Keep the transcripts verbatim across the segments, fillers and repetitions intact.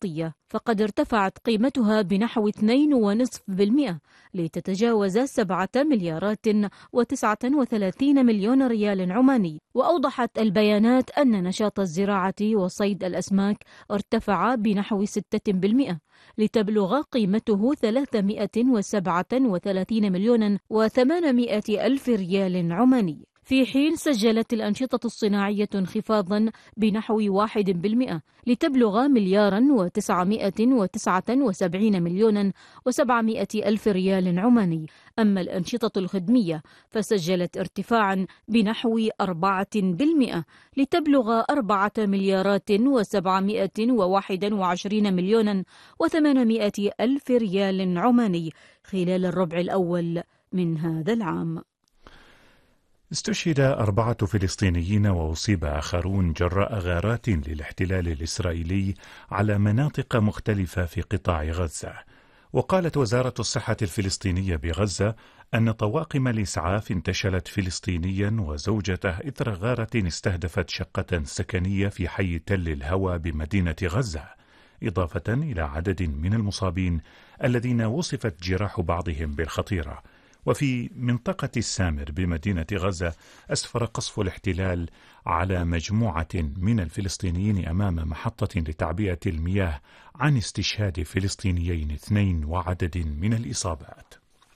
الوسطية، فقد ارتفعت قيمتها بنحو اثنين فاصلة خمسة بالمئة لتتجاوز سبعة مليارات وتسعة وثلاثين مليون ريال عماني. وأوضحت البيانات أن نشاط الزراعة وصيد الأسماك ارتفع بنحو ستة بالمئة لتبلغ قيمته ثلاثمئة وسبعة وثلاثين مليون وثمانمئة ألف ريال عماني، في حين سجلت الأنشطة الصناعية انخفاضا بنحو واحد بالمئة لتبلغ مليارا وتسعمئة وتسعة وسبعين مليون وسبعمئة ألف ريال عماني. أما الأنشطة الخدمية فسجلت ارتفاعا بنحو أربعة بالمئة لتبلغ أربعة مليارات وسبعمئة وواحد وعشرين مليون وثمانمئة ألف ريال عماني خلال الربع الأول من هذا العام. استشهد أربعة فلسطينيين وأصيب آخرون جراء غارات للاحتلال الإسرائيلي على مناطق مختلفة في قطاع غزة. وقالت وزارة الصحة الفلسطينية بغزة أن طواقم الإسعاف انتشلت فلسطينيا وزوجته إثر غارة استهدفت شقة سكنية في حي تل الهوى بمدينة غزة، إضافة إلى عدد من المصابين الذين وصفت جراح بعضهم بالخطيرة. وفي منطقة السامر بمدينة غزة أسفر قصف الاحتلال على مجموعة من الفلسطينيين أمام محطة لتعبئة المياه عن استشهاد فلسطينيين اثنين وعدد من الإصابات.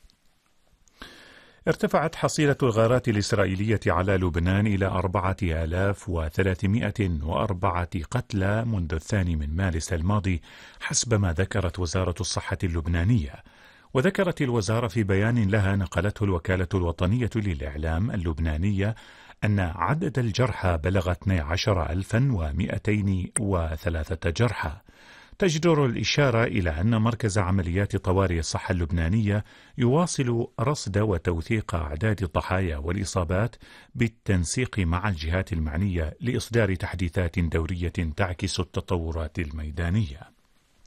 ارتفعت حصيلة الغارات الإسرائيلية على لبنان إلى أربعة آلاف وثلاثمئة وأربعة قتلى منذ الثاني من مارس الماضي حسب ما ذكرت وزارة الصحة اللبنانية. وذكرت الوزارة في بيان لها نقلته الوكالة الوطنية للإعلام اللبنانية أن عدد الجرحى بلغ اثني عشر ألفا ومئتين وثلاثة جرحى. تجدر الإشارة إلى أن مركز عمليات طوارئ الصحة اللبنانية يواصل رصد وتوثيق أعداد الضحايا والإصابات بالتنسيق مع الجهات المعنية لإصدار تحديثات دورية تعكس التطورات الميدانية.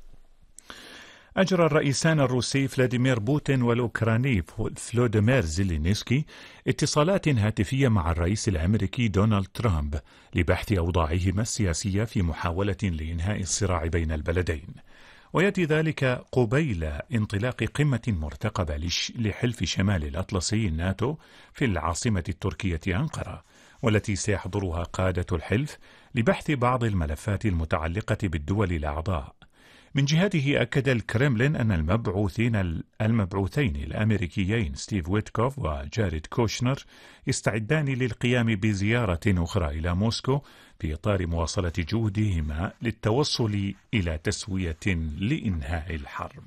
أجرى الرئيسان الروسي فلاديمير بوتين والأوكراني فلوديمير زيلينسكي اتصالات هاتفية مع الرئيس الأمريكي دونالد ترامب لبحث أوضاعهما السياسية في محاولة لإنهاء الصراع بين البلدين، ويأتي ذلك قبيل انطلاق قمة مرتقبة لحلف شمال الأطلسي الناتو في العاصمة التركية أنقرة، والتي سيحضرها قادة الحلف لبحث بعض الملفات المتعلقة بالدول الأعضاء. من جهته أكد الكرملين أن المبعوثين المبعوثين الأمريكيين ستيف ويتكوف وجاريد كوشنر يستعدان للقيام بزيارة أخرى إلى موسكو في إطار مواصلة جهودهما للتوصل إلى تسوية لإنهاء الحرب.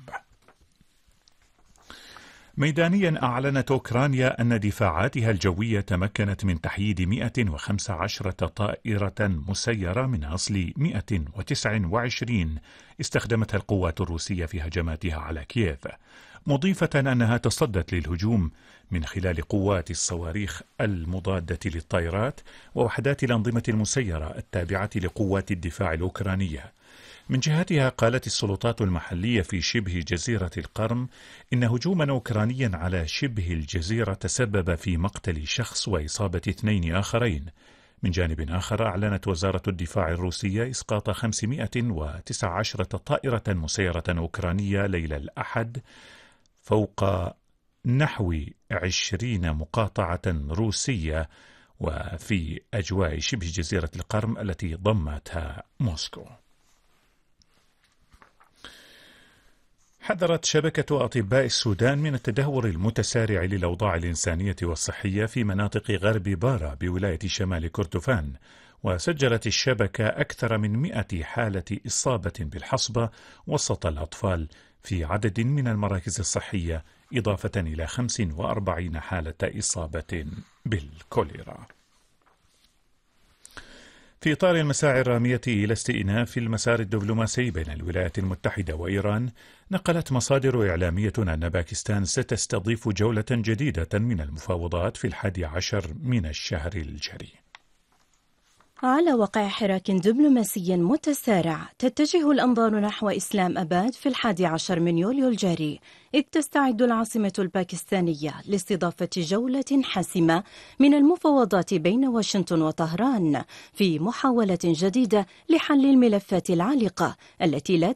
ميدانيا أعلنت أوكرانيا أن دفاعاتها الجوية تمكنت من تحييد مئة وخمسة عشر طائرة مسيرة من أصل مئة وتسعة وعشرين استخدمتها القوات الروسية في هجماتها على كييف، مضيفة أنها تصدت للهجوم من خلال قوات الصواريخ المضادة للطائرات ووحدات الأنظمة المسيرة التابعة لقوات الدفاع الأوكرانية. من جهتها قالت السلطات المحلية في شبه جزيرة القرم إن هجوما أوكرانيا على شبه الجزيرة تسبب في مقتل شخص وإصابة اثنين آخرين. من جانب آخر أعلنت وزارة الدفاع الروسية إسقاط خمسمئة وتسعة عشر طائرة مسيرة أوكرانية ليلة الأحد فوق نحو عشرين مقاطعة روسية وفي أجواء شبه جزيرة القرم التي ضمتها موسكو. حذرت شبكة أطباء السودان من التدهور المتسارع للأوضاع الإنسانية والصحية في مناطق غرب بارا بولاية شمال كردفان، وسجلت الشبكة أكثر من مئة حالة إصابة بالحصبة وسط الأطفال في عدد من المراكز الصحية، إضافة إلى خمس وأربعين حالة إصابة بالكوليرا. في إطار المساعي الرامية إلى استئناف المسار الدبلوماسي بين الولايات المتحدة وإيران، نقلت مصادر إعلامية أن باكستان ستستضيف جولة جديدة من المفاوضات في الحادي عشر من الشهر الجاري. على وقع حراك دبلوماسي متسارع، تتجه الأنظار نحو إسلام أباد في الحادي عشر من يوليو الجاري، إذ تستعد العاصمة الباكستانية لاستضافة جولة حاسمة من المفاوضات بين واشنطن وطهران في محاولة جديدة لحل الملفات العالقة التي لا